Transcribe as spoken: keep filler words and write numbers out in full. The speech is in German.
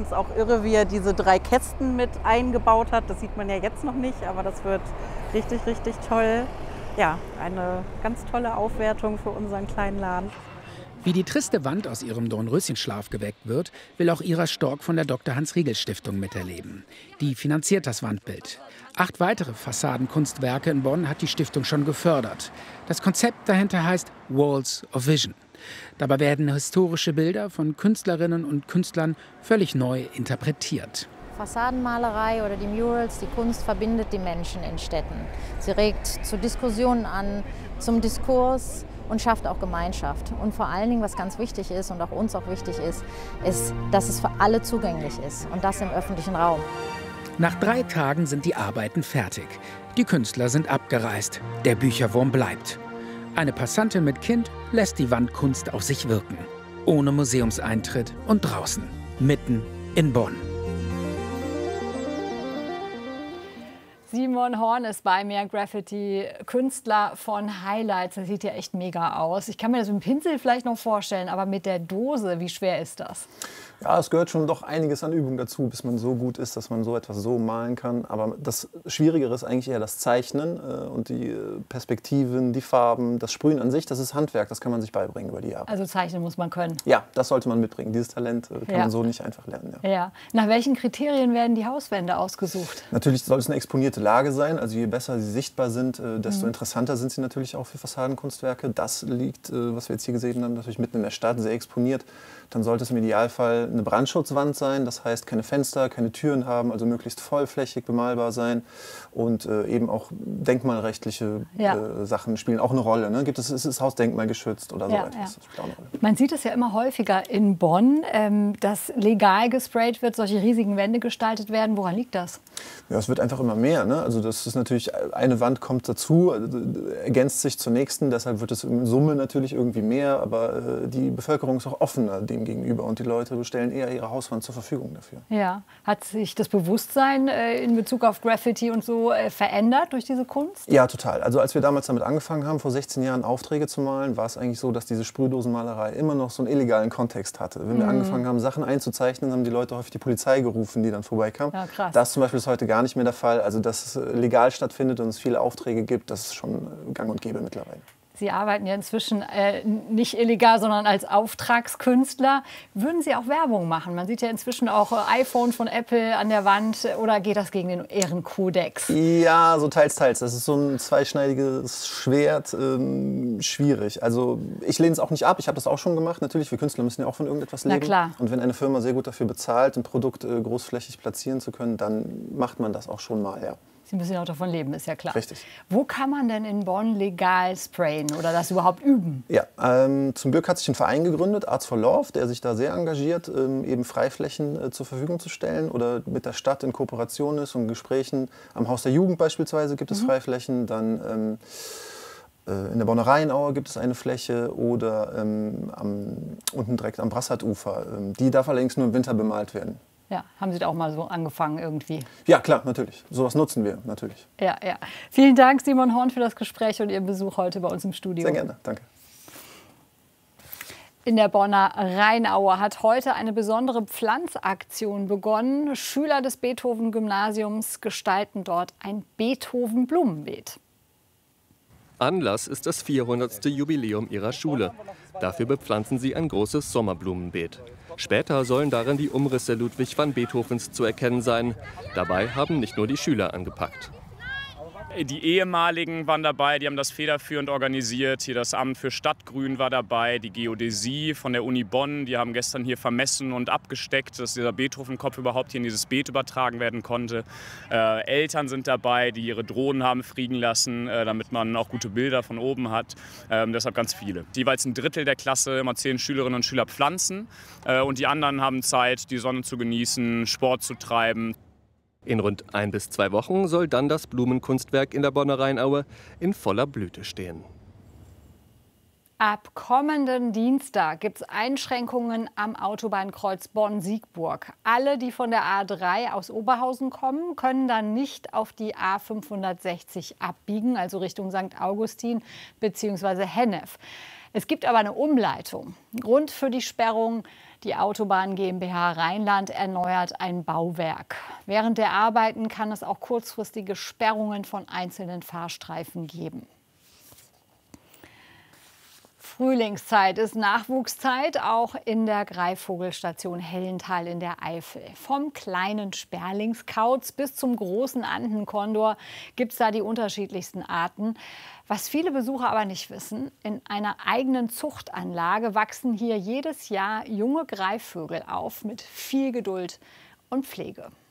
es auch irre, wie er diese drei Kästen mit eingebaut hat. Das sieht man ja jetzt noch nicht, aber das wird richtig, richtig toll. Ja, eine ganz tolle Aufwertung für unseren kleinen Laden. Wie die triste Wand aus ihrem Dornröschenschlaf geweckt wird, will auch Ira Stork von der Doktor Hans-Riegel-Stiftung miterleben. Die finanziert das Wandbild. Acht weitere Fassadenkunstwerke in Bonn hat die Stiftung schon gefördert. Das Konzept dahinter heißt Walls of Vision. Dabei werden historische Bilder von Künstlerinnen und Künstlern völlig neu interpretiert. Fassadenmalerei oder die Murals, die Kunst verbindet die Menschen in Städten. Sie regt zu Diskussionen an, zum Diskurs und schafft auch Gemeinschaft. Und vor allen Dingen, was ganz wichtig ist und auch uns auch wichtig ist, ist, dass es für alle zugänglich ist und das im öffentlichen Raum. Nach drei Tagen sind die Arbeiten fertig. Die Künstler sind abgereist. Der Bücherwurm bleibt. Eine Passantin mit Kind lässt die Wandkunst auf sich wirken. Ohne Museumseintritt und draußen, mitten in Bonn. Simon Horn ist bei mir, Graffiti-Künstler von Highlights. Das sieht ja echt mega aus. Ich kann mir das mit dem Pinsel vielleicht noch vorstellen, aber mit der Dose, wie schwer ist das? Ja, es gehört schon doch einiges an Übung dazu, bis man so gut ist, dass man so etwas so malen kann. Aber das Schwierigere ist eigentlich eher das Zeichnen äh, und die Perspektiven, die Farben, das Sprühen an sich. Das ist Handwerk, das kann man sich beibringen über die Jahre. Also zeichnen muss man können? Ja, das sollte man mitbringen. Dieses Talent äh, kann ja. man so nicht einfach lernen. Ja. Ja. Nach welchen Kriterien werden die Hauswände ausgesucht? Natürlich soll es eine exponierte Lage sein. Also je besser sie sichtbar sind, äh, desto mhm. interessanter sind sie natürlich auch für Fassadenkunstwerke. Das liegt, äh, was wir jetzt hier gesehen haben, natürlich mitten in der Stadt, sehr exponiert. Dann sollte es im Idealfall eine Brandschutzwand sein, das heißt keine Fenster, keine Türen haben, also möglichst vollflächig bemalbar sein. Und äh, eben auch denkmalrechtliche ja. äh, Sachen spielen auch eine Rolle. Ne? Gibt es, ist das Haus denkmalgeschützt oder so ja, etwas? Ja. Das spielt auch eine Rolle. Man sieht es ja immer häufiger in Bonn, ähm, dass legal gesprayt wird, solche riesigen Wände gestaltet werden. Woran liegt das? Ja, es wird einfach immer mehr. Ne? Also das ist natürlich, eine Wand kommt dazu, ergänzt sich zur nächsten, deshalb wird es in Summe natürlich irgendwie mehr, aber äh, die Bevölkerung ist auch offener dem gegenüber und die Leute stellen eher ihre Hauswand zur Verfügung dafür. Ja. Hat sich das Bewusstsein äh, in Bezug auf Graffiti und so äh, verändert durch diese Kunst? Ja, total. Also als wir damals damit angefangen haben, vor sechzehn Jahren Aufträge zu malen, war es eigentlich so, dass diese Sprühdosenmalerei immer noch so einen illegalen Kontext hatte. Wenn wir mhm. angefangen haben, Sachen einzuzeichnen, haben die Leute häufig die Polizei gerufen, die dann vorbeikam. Ja, krass. Das zum Beispiel ist heute gar nicht mehr der Fall. Also dass es legal stattfindet und es viele Aufträge gibt, das ist schon gang und gäbe mittlerweile. Sie arbeiten ja inzwischen äh, nicht illegal, sondern als Auftragskünstler. Würden Sie auch Werbung machen? Man sieht ja inzwischen auch äh, iPhone von Apple an der Wand. Oder geht das gegen den Ehrenkodex? Ja, so teils, teils. Das ist so ein zweischneidiges Schwert. Ähm, schwierig. Also ich lehne es auch nicht ab. Ich habe das auch schon gemacht. Natürlich, wir Künstler müssen ja auch von irgendetwas leben. Na klar. Und wenn eine Firma sehr gut dafür bezahlt, ein Produkt äh, großflächig platzieren zu können, dann macht man das auch schon mal, ja. Sie müssen ja auch davon leben, ist ja klar. Richtig. Wo kann man denn in Bonn legal sprayen oder das überhaupt üben? Ja, ähm, zum Glück hat sich ein Verein gegründet, Arts for Love, der sich da sehr engagiert, ähm, eben Freiflächen äh, zur Verfügung zu stellen oder mit der Stadt in Kooperation ist und Gesprächen. Am Haus der Jugend beispielsweise gibt es mhm. Freiflächen, dann ähm, äh, in der Bonner Rheinaue gibt es eine Fläche oder ähm, am, unten direkt am Brassardufer. Ähm, die darf allerdings nur im Winter bemalt werden. Ja, haben Sie da auch mal so angefangen irgendwie? Ja, klar, natürlich. Sowas nutzen wir, natürlich. Ja, ja. Vielen Dank, Simon Horn, für das Gespräch und Ihren Besuch heute bei uns im Studio. Sehr gerne, danke. In der Bonner Rheinaue hat heute eine besondere Pflanzaktion begonnen. Schüler des Beethoven-Gymnasiums gestalten dort ein Beethoven-Blumenbeet. Anlass ist das vierhundertste Jubiläum ihrer Schule. Dafür bepflanzen sie ein großes Sommerblumenbeet. Später sollen darin die Umrisse Ludwig van Beethovens zu erkennen sein. Dabei haben nicht nur die Schüler angepackt. Die Ehemaligen waren dabei, die haben das federführend organisiert. Hier das Amt für Stadtgrün war dabei, die Geodäsie von der Uni Bonn. Die haben gestern hier vermessen und abgesteckt, dass dieser Beethoven-Kopf überhaupt hier in dieses Beet übertragen werden konnte. Äh, Eltern sind dabei, die ihre Drohnen haben fliegen lassen, äh, damit man auch gute Bilder von oben hat. Ähm, deshalb ganz viele. Jeweils ein Drittel der Klasse, immer zehn Schülerinnen und Schüler pflanzen. Äh, und die anderen haben Zeit, die Sonne zu genießen, Sport zu treiben. In rund ein bis zwei Wochen soll dann das Blumenkunstwerk in der Bonner Rheinaue in voller Blüte stehen. Ab kommenden Dienstag gibt es Einschränkungen am Autobahnkreuz Bonn-Siegburg. Alle, die von der A drei aus Oberhausen kommen, können dann nicht auf die A fünfhundertsechzig abbiegen, also Richtung Sankt Augustin bzw. Hennef. Es gibt aber eine Umleitung. Grund für die Sperrung: die Autobahn GmbH Rheinland erneuert ein Bauwerk. Während der Arbeiten kann es auch kurzfristige Sperrungen von einzelnen Fahrstreifen geben. Frühlingszeit ist Nachwuchszeit, auch in der Greifvogelstation Hellental in der Eifel. Vom kleinen Sperlingskauz bis zum großen Andenkondor gibt es da die unterschiedlichsten Arten. Was viele Besucher aber nicht wissen: in einer eigenen Zuchtanlage wachsen hier jedes Jahr junge Greifvögel auf mit viel Geduld und Pflege.